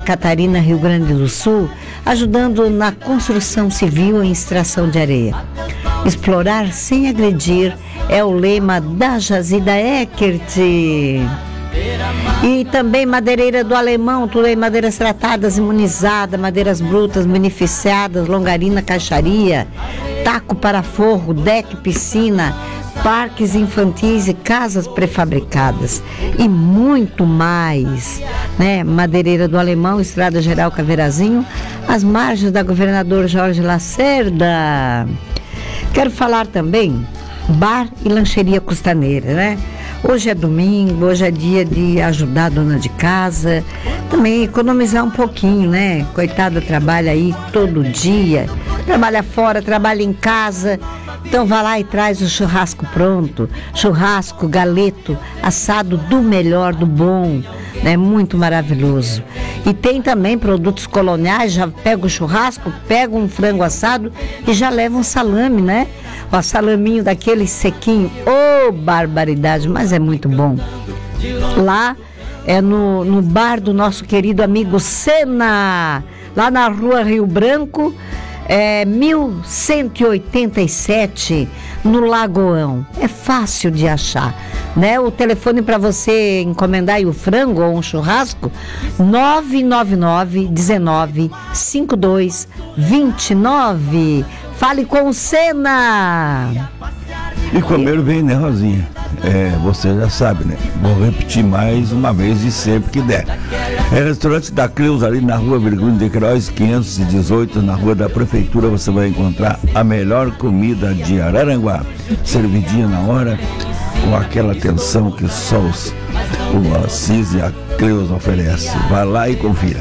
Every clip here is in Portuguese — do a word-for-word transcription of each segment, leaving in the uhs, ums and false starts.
Catarina, Rio Grande do Sul, ajudando na construção civil e extração de areia. Explorar sem agredir é o lema da Jazida Eckert. E também madeireira do Alemão, tudo aí, madeiras tratadas, imunizadas, madeiras brutas, beneficiadas, longarina, caixaria, taco para forro, deck, piscina, parques infantis e casas prefabricadas e muito mais, né? Madeireira do Alemão, Estrada Geral Caveirazinho, às margens da Governador Jorge Lacerda. Quero falar também bar e lancheria costaneira, né? Hoje é domingo, hoje é dia de ajudar a dona de casa, também economizar um pouquinho, né? Coitada, trabalha aí todo dia, trabalha fora, trabalha em casa, então vá lá e traz o churrasco pronto, churrasco, galeto, assado do melhor, do bom, né? Muito maravilhoso. E tem também produtos coloniais, já pega o churrasco, pega um frango assado e já leva um salame, né? O salaminho daquele sequinho, ô oh, barbaridade, mas é muito bom. Lá é no, no bar do nosso querido amigo Sena, lá na rua Rio Branco, é, mil cento e oitenta e sete, no Lagoão. É fácil de achar, né? O telefone para você encomendar aí o frango ou um churrasco, nove nove nove, dezenove, cinquenta e dois, vinte e nove. Fale com o Sena. E comer bem, né, Rosinha? É, você já sabe, né? Vou repetir mais uma vez e sempre que der. É restaurante da Cleus, ali na rua Virgulino de Queiroz, quinhentos e dezoito, na rua da Prefeitura. Você vai encontrar a melhor comida de Araranguá, servidinha na hora, com aquela atenção que só os, o Assis e a Cleus oferece. Vai lá e confira.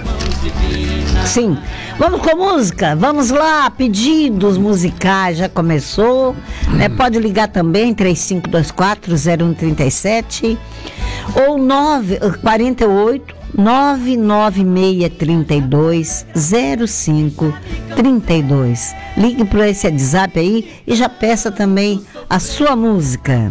Sim, vamos com música, vamos lá, pedidos musicais, já começou, né? Pode ligar também, três cinco dois quatro, zero um três sete ou nove, quarenta e oito, nove nove seis, trinta e dois, zero cinco, trinta e dois. Ligue para esse WhatsApp aí e já peça também a sua música.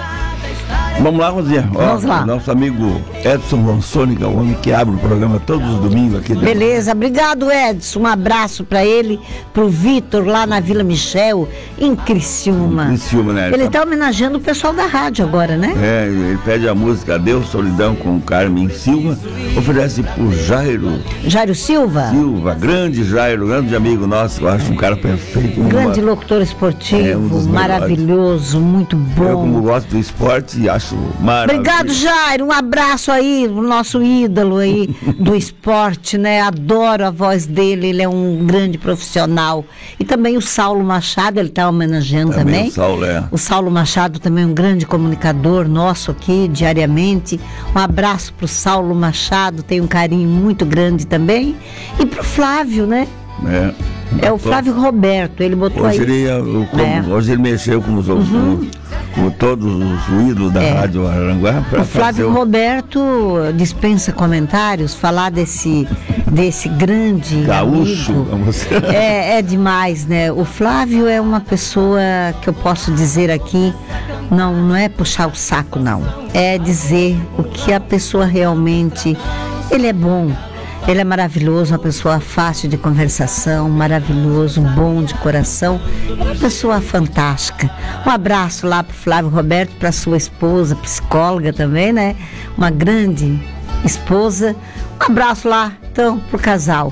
Vamos lá, Rosinha. Vamos Ó, lá. Nosso amigo Edson Ronsoni, que é o homem que abre o programa todos os domingos aqui. Beleza, obrigado, Edson. Um abraço para ele, pro Vitor, lá na Vila Michel, em Criciúma. Em Criciúma, né? Ele está homenageando o pessoal da rádio agora, né? É, ele pede a música Adeus Solidão com Carmen Silva, oferece por Jairo. Jairo Silva? Silva, grande Jairo, grande amigo nosso, eu acho um cara perfeito. Grande uma... locutor esportivo, é, um maravilhoso, muito bom. Eu, como gosto do esporte, acho maravilhoso. Obrigado, Jairo. Um abraço aí, o nosso ídolo aí do esporte, né? Adoro a voz dele, ele é um grande profissional. E também o Saulo Machado, ele está homenageando também. também. O Saulo, é. O Saulo Machado também é um grande comunicador nosso aqui, diariamente. Um abraço para o Saulo Machado, tem um carinho muito grande também. E para o Flávio, né? É. É o Flávio Roberto, ele botou hoje aí. Ele, eu, como, é. Hoje ele mexeu com, os, uhum. com, com todos os ídolos da é. Rádio Araranguá. O Flávio o... Roberto dispensa comentários, falar desse, desse grande gaúcho, amigo, vamos... é, é demais, né? O Flávio é uma pessoa que eu posso dizer aqui, não, não é puxar o saco, não. É dizer o que a pessoa realmente... Ele é bom. Ele é maravilhoso, uma pessoa fácil de conversação, maravilhoso, bom de coração, uma pessoa fantástica. Um abraço lá para o Flávio Roberto, para sua esposa, psicóloga também, né? Uma grande esposa. Um abraço lá, então, para o casal.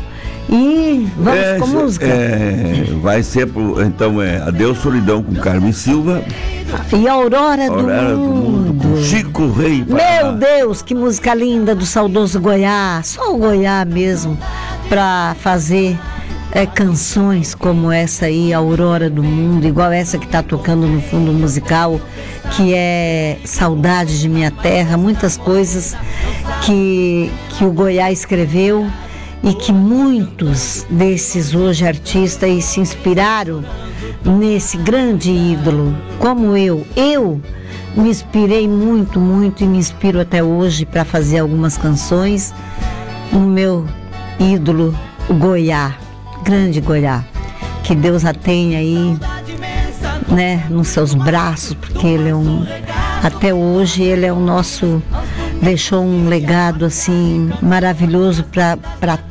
E vamos é, com música. É, vai ser, pro, então, é Adeus Solidão com Carmen Silva. E a Aurora, Aurora do, do Mundo, com Chico Rei. Meu Deus, que música linda do saudoso Goiás. Só o Goiás mesmo para fazer é, canções como essa aí, Aurora do Mundo, igual essa que está tocando no fundo musical, que é Saudade de Minha Terra. Muitas coisas que, que o Goiás escreveu e que muitos desses hoje artistas aí se inspiraram nesse grande ídolo, como eu. Eu me inspirei muito, muito e me inspiro até hoje para fazer algumas canções no meu ídolo, o Goiás, grande Goiás. Que Deus a tenha aí, né, nos seus braços, porque ele é um, até hoje ele é o nosso, deixou um legado assim maravilhoso para